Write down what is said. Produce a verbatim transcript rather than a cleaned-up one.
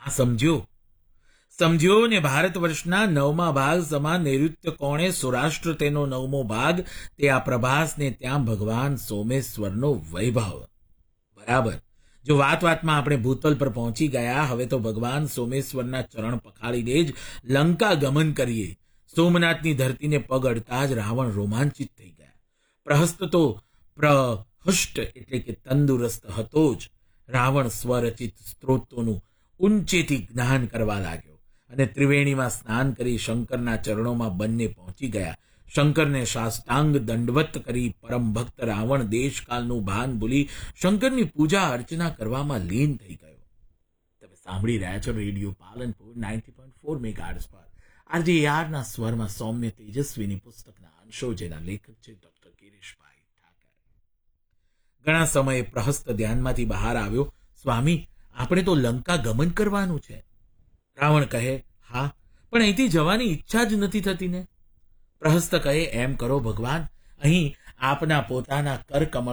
આ સમજ્યો સમજ્યો ને ભારત વર્ષના નવમા ભાગ સમાન નૈઋત્ય કોણે સૌરાષ્ટ્ર તેનો નવમો ભાગ તે આ પ્રભાસ ને ત્યાં ભગવાન સોમેશ્વરનો વૈભવ. બરાબર. જો વાત વાતમાં આપણે ભૂતલ પર પહોંચી ગયા, હવે તો ભગવાન સોમેશ્વરના ચરણ પખાડીને જ લંકા ગમન કરીએ. સોમનાથની ધરતીને પગ અડતા જ રાવણ રોમાંચિત થઈ ગયા. પ્રહસ્ત તો પ્રહષ્ટ એટલે કે તંદુરસ્ત હતો જ. રાવણ સ્વરચિત સ્ત્રોતોનું ઊંચેથી જ્ઞાન કરવા લાગ્યો અને ત્રિવેણીમાં સ્નાન કરી શંકરના ચરણોમાં બંને પહોંચી ગયા. શંકરને સાષ્ટાંગ દંડવત કરી પરમ ભક્ત રાવણ દેશકાલનું ભાન ભૂલી શંકરની પૂજા અર્ચના કરવામાં લીન થઈ ગયો. તમે સાંભળી રહ્યા છો radio Palanpur ninety point four megahertz પર આરજે યારના સ્વરમાં સૌમ્ય તેજસ્વીની પુસ્તકના અંશો, જેના લેખક છે ડોક્ટર ગિરીશભાઈ ઠાકર. ઘણા સમયે પ્રહસ્ત ધ્યાનમાંથી બહાર આવ્યો, સ્વામી આપણે તો લંકા ગમન કરવાનું છે. રાવણ કહે, હા, પણ અહીંથી જવાની ઈચ્છા જ નથી થતી ને. પ્રહસ્ત કહે, એમ કરો ભગવાન, અહીં આપના પોતાના કર કમળ